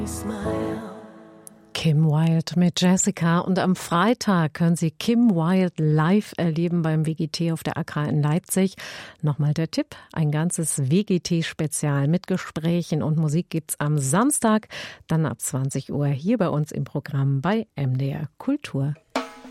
Kim Wilde mit Jessica, und am Freitag können Sie Kim Wilde live erleben beim WGT auf der AKA in Leipzig. Nochmal der Tipp, ein ganzes WGT-Spezial mit Gesprächen und Musik gibt's am Samstag, dann ab 20 Uhr hier bei uns im Programm bei MDR Kultur.